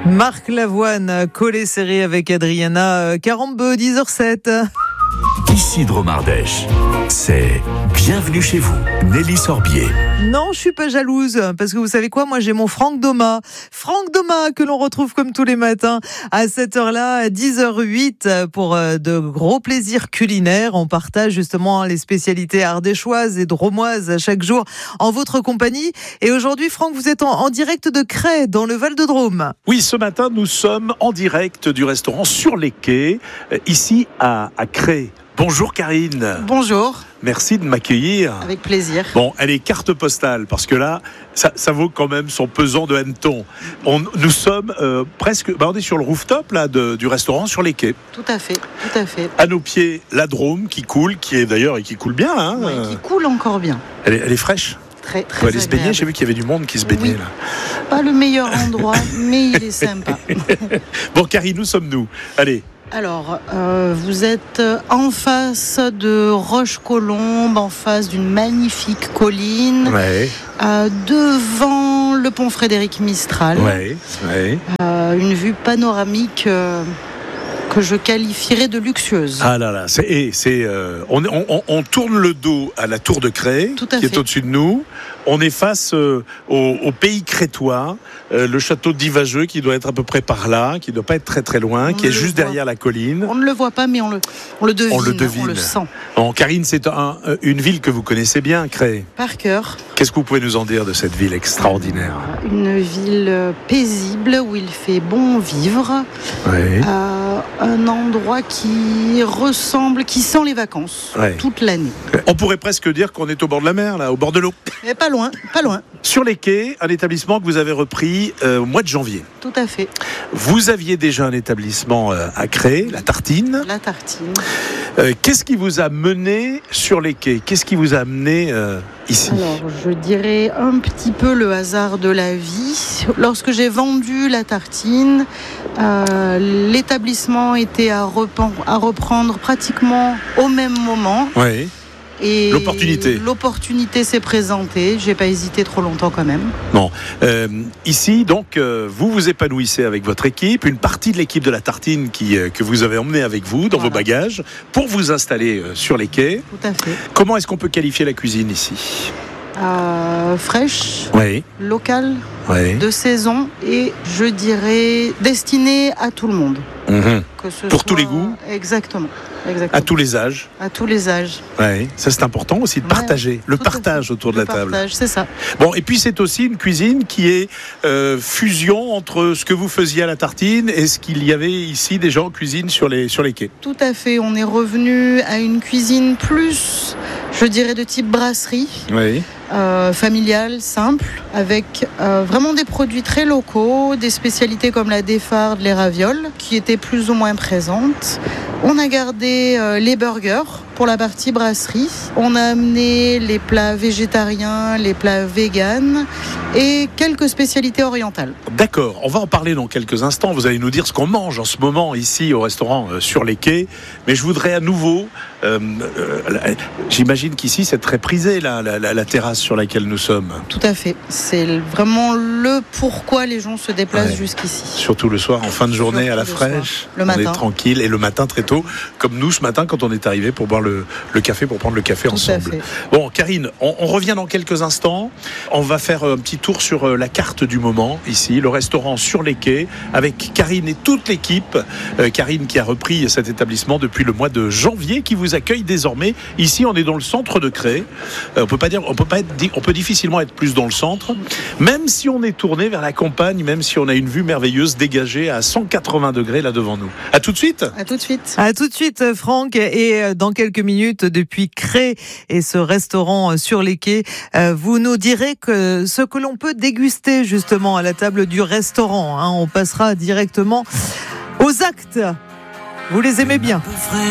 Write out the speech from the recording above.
Marc Lavoine, collé serré avec Adriana Carambeu, 10h07. Ici Dromardèche, c'est Bienvenue chez vous, Nelly Sorbier. Non, je suis pas jalouse, parce que vous savez quoi, moi j'ai mon Franck Doma. Franck Doma, que l'on retrouve comme tous les matins à cette heure-là, à 10h08, pour de gros plaisirs culinaires. On partage justement les spécialités ardéchoises et dromoises chaque jour en votre compagnie. Et aujourd'hui, Franck, vous êtes en direct de Crest, dans le Val-de-Drôme. Oui, ce matin, nous sommes en direct du restaurant Sur les Quais, ici à Crest. Bonjour Karine. Bonjour. Merci de m'accueillir. Avec plaisir. Bon, elle est carte postale, parce que là, ça vaut quand même son pesant de hanneton. Nous sommes presque... on est sur le rooftop là, du restaurant Sur les Quais. Tout à fait, tout à fait. À nos pieds, la Drôme qui coule, qui coule bien. Hein. Oui, qui coule encore bien. Elle est fraîche. Très, très agréable. Aller se baigner, j'ai vu qu'il y avait du monde qui se baignait. Oui. Là. Pas le meilleur endroit, mais il est sympa. Bon, Karine, où sommes-nous ? Allez. Alors, vous êtes en face de Roche-Colombe, en face d'une magnifique colline, ouais. Devant le pont Frédéric Mistral. Ouais. Ouais. Une vue panoramique que je qualifierais de luxueuse. Ah là là, on tourne le dos à la tour de Crest, qui est au-dessus de nous. On est face au pays crétois, le château d'Ivageux qui doit être à peu près par là, qui ne doit pas être très très loin, qui est juste derrière la colline. On ne le voit pas, mais on le devine, on le sent. Bon, Karine, c'est une ville que vous connaissez bien, Crest. Par cœur. Qu'est-ce que vous pouvez nous en dire de cette ville extraordinaire ? Une ville paisible où il fait bon vivre. Oui. Un endroit qui sent les vacances toute l'année. On pourrait presque dire qu'on est au bord de la mer, là, au bord de l'eau. Mais pas loin, pas loin. Sur les Quais, un établissement que vous avez repris au mois de janvier. Tout à fait. Vous aviez déjà un établissement à Crest, la Tartine. La Tartine. Qu'est-ce qui vous a mené sur les Quais ? Qu'est-ce qui vous a amené ici ? Alors, je dirais un petit peu le hasard de la vie. Lorsque j'ai vendu la Tartine, l'établissement était à reprendre pratiquement au même moment. Oui. Et l'opportunité s'est présentée. J'ai pas hésité trop longtemps quand même. Bon, ici donc vous épanouissez avec votre équipe, une partie de l'équipe de la Tartine que vous avez emmenée avec vous dans vos bagages pour vous installer sur les quais. Tout à fait. Comment est-ce qu'on peut qualifier la cuisine ici ? Fraîche, locale, de saison et je dirais destinée à tout le monde. Pour tous les goûts ? Exactement. À tous les âges ? À tous les âges. Ouais. Ça c'est important aussi de partager, le partage autour de la table. C'est ça. Bon, et puis c'est aussi une cuisine qui est fusion entre ce que vous faisiez à la Tartine et ce qu'il y avait ici déjà en cuisine sur les quais. Tout à fait, on est revenu à une cuisine plus, je dirais, de type brasserie. Oui. Familiale, simple, avec vraiment des produits très locaux, des spécialités comme la défarde, les ravioles, qui étaient plus ou moins présentes. On a gardé les burgers pour la partie brasserie. On a amené les plats végétariens, les plats véganes et quelques spécialités orientales. D'accord, on va en parler dans quelques instants. Vous allez nous dire ce qu'on mange en ce moment ici au restaurant Sur les Quais. Mais je voudrais à nouveau... j'imagine qu'ici c'est très prisé la terrasse sur laquelle nous sommes. Tout à fait, c'est vraiment le pourquoi les gens se déplacent jusqu'ici. Surtout le soir, en fin de journée, à la fraîche, le matin. On est tranquille et le matin très tôt, comme nous ce matin quand on est arrivé pour boire le café, pour prendre le café ensemble. Bon, Karine, on revient dans quelques instants. On va faire un petit tour sur la carte du moment ici, le restaurant Sur les Quais, avec Karine et toute l'équipe. Karine qui a repris cet établissement depuis le mois de janvier, qui vous accueille désormais. Ici, on est dans le centre de Crest. On peut difficilement être plus dans le centre, même si on est tourné vers la campagne, même si on a une vue merveilleuse dégagée à 180 degrés là devant nous. À tout de suite. À tout de suite. À tout de suite, Franck. Et dans quelques minutes, depuis Crest et ce restaurant Sur les Quais, vous nous direz que ce que l'on peut déguster justement à la table du restaurant. On passera directement aux actes. Vous les aimez bien.